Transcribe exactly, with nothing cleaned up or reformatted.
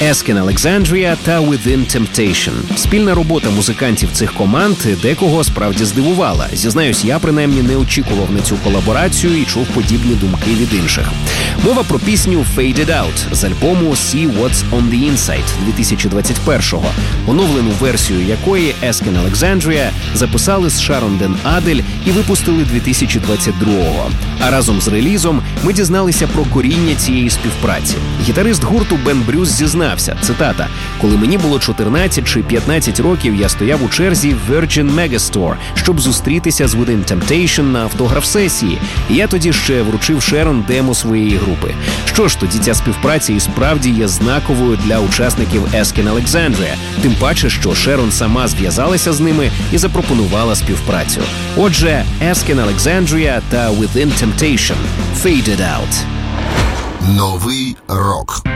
Askin Alexandria та Within Temptation. Спільна робота музикантів цих команд декого справді здивувала. Зізнаюсь, я принаймні не очікував на цю колаборацію і чув подібні думки від інших. Мова про пісню Faded Out з альбому See What's on the Inside дві тисячі двадцять першого, оновлену версію якої Askin Alexandria записали з Шарон Ден Адель і випустили дві тисячі двадцять другого. А разом з релізом ми дізналися про коріння цієї співпраці. Гітарист гурту Бен Брюс зізнався, цитата, «Коли мені було чотирнадцять чи п'ятнадцять років, я стояв у черзі в Virgin Megastore, щоб зустрітися з Within Temptation на автограф-сесії, і я тоді ще вручив Шерон демо своєї групи. Що ж, тоді ця співпраця і справді є знаковою для учасників Askin Alexandria, тим паче, що Шерон сама зв'язалася з ними і запропонувала співпрацю. Отже, Askin Alexandria та Within Temptation. Faded Out. Новий рок.